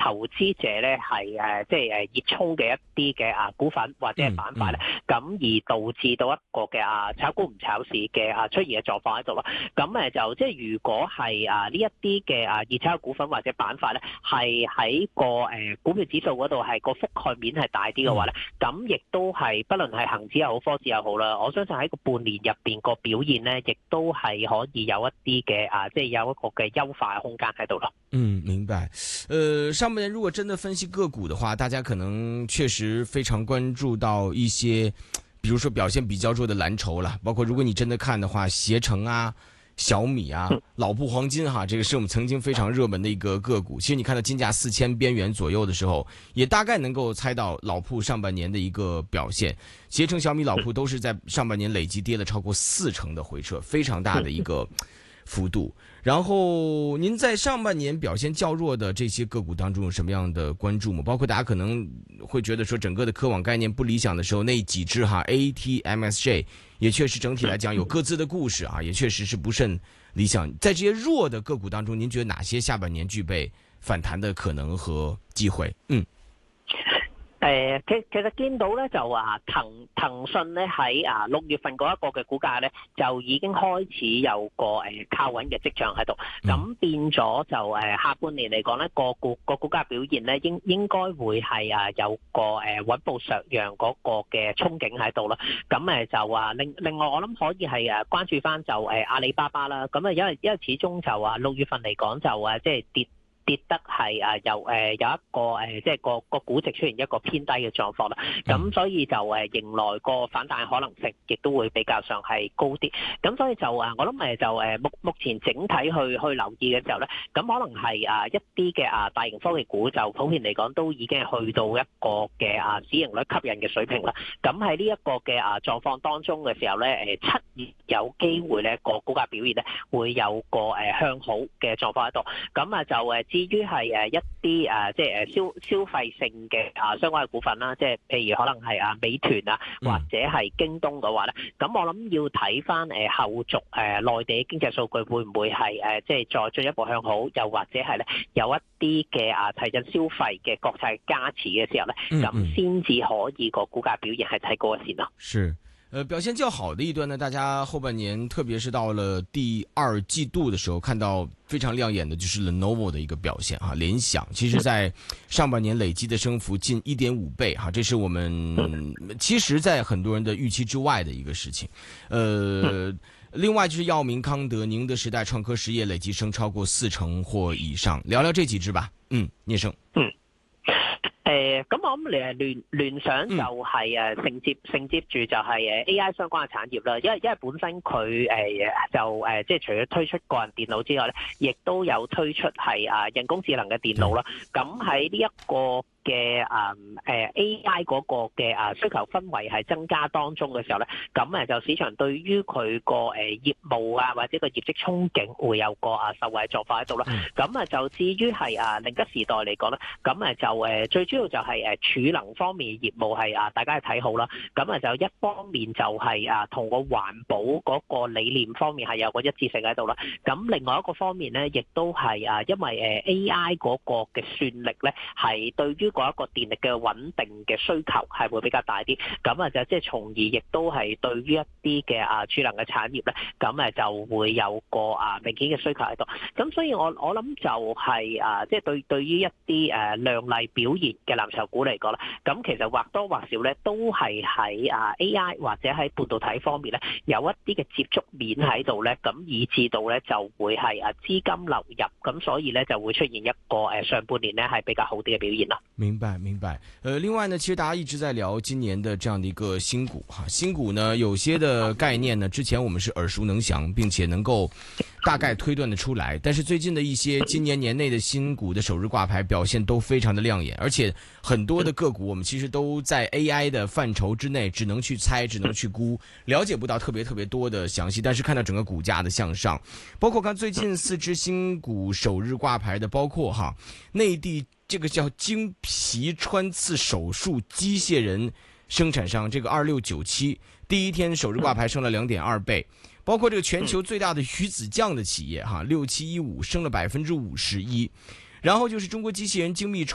投資者咧係即係熱衷嘅一啲嘅股份或者係板塊咧，咁而導致到一個嘅炒股唔炒市嘅出現嘅狀況喺度咯。咁就即係如果係呢一啲嘅熱炒股份或者板塊咧，係喺個股票指數嗰度係個覆蓋面係大啲嘅話咧，咁亦都係不論係恒指又好科指又好啦，我相信喺個半年入邊個表現咧，亦都係可以有一啲嘅即係有一個嘅優化嘅空間喺度咯。 明白。上半年如果真的分析個股的話，大家可能確實非常關注到一些，比如說表現比較弱的藍籌啦，包括如果你真的看的話，攜程啊、小米啊、老布黃金哈，這個是我們曾經非常熱門的一個個股。其實你看到金價4000邊緣左右的時候，也大概能夠猜到老布上半年的一個表現。攜程、小米、老布都是在上半年累計跌了超過40%的回撤，非常大的一個幅度。然後您在上半年表現較弱的這些個股當中有什麼樣的關注嗎？包括大家可能會覺得說整個的科網概念不理想的時候，那幾隻ATMSJ 也確實整體來講有各自的故事也確實是不甚理想。在這些弱的個股當中，您覺得哪些下半年具備反彈的可能和機會？ 其實見到咧就騰訊咧喺6月份嗰一個嘅股價咧就已經開始有個靠穩嘅跡象喺度，咁變咗就下半年嚟講咧個股價表現咧應該會係有個穩步上揚嗰個嘅憧憬喺度啦。咁就另外我諗可以係關注翻就阿里巴巴啦。咁因為始終就6月份嚟講就即係跌得係有一個即係個估值出現一個偏低嘅狀況啦，咁所以就迎來個反彈可能性亦都會比較上係高啲，咁所以就我諗就目前整體去留意嘅時候咧，咁可能係一啲嘅大型科技股就普遍嚟講都已經係去到一個嘅市盈率吸引嘅水平啦。咁喺呢一個嘅狀況當中嘅時候咧，7月有機會咧個股價表現咧會有個向好嘅狀況喺度，咁就至於係一啲即係消費性嘅相關嘅股份啦，即係譬如可能係美團或者係京東嘅話咧，咁我諗要睇翻後續內地經濟數據會唔會係即係再進一步向好，又或者係咧有一啲嘅提振消費嘅國際加持嘅時候咧，咁先至可以個股價表現係睇高一線咯。 是。表現較好的一端呢，大家後半年，特別是到了第2季度的時候，看到非常亮眼的就是 Lenovo 的一個表現聯想其實在上半年累積的升幅近1.5倍這是我們其實在很多人的預期之外的一個事情。另外就是藥明康德、寧德時代、創科實業累計升超過40%或以上，聊聊這幾支吧。聶生。 咁我諗聯想就係承接住就係AI 相關嘅產業啦，因為本身佢就即係除咗推出個人電腦之外咧，亦都有推出係人工智能嘅電腦啦。咁喺呢一個嘅AI 嗰個嘅需求氛圍係增加當中嘅時候咧，咁就市場對於佢個業務或者個業績憧憬會有個受惠狀況喺度啦。咁就至於係寧德時代嚟講咧，咁就最主要就係儲能方面嘅業務係大家係睇好啦。咁就一方面就係同個環保嗰個理念方面係有個一致性喺度啦。咁另外一個方面咧，亦都係因為AI 嗰個嘅算力咧係對於嗰一個電力嘅穩定嘅需求係會比較大啲，咁就即係從而亦都係對於一啲嘅儲能嘅產業咧，咁就會有個明顯嘅需求喺度。咁所以我諗就係即係對於一啲亮麗表現嘅藍籌股嚟講咧，咁其實或多或少咧都係喺AI 或者喺半導體方面咧有一啲嘅接觸面喺度咧，咁以至到咧就會係資金流入，咁所以咧就會出現一個上半年咧係比較好啲嘅表現啦。 明白。另外呢，其實大家一直在聊今年的這樣的一個新股新股呢，有些的概念呢，之前我們是耳熟能詳，並且能夠大概推斷得出來。但是最近的一些今年年內的新股的首日掛牌表現都非常的亮眼，而且很多的個股我們其實都在 AI 的範疇之內，只能去猜，只能去估，了解不到特別多的詳細。但是看到整個股價的向上，包括看最近4隻新股首日掛牌的，包括內地這個叫精皮穿刺手術機械人生產商，這個2697第一天首日掛牌升了2.2倍，包括這個全球最大的魚子醬的企業6715升了51%，然後就是中國機器人精密